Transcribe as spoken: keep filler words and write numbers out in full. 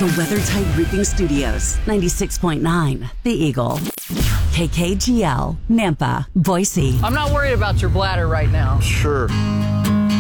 The WeatherTight Roofing Studios, ninety-six point nine, The Eagle. K K G L, Nampa, Boise. I'm not worried about your bladder right now. Sure.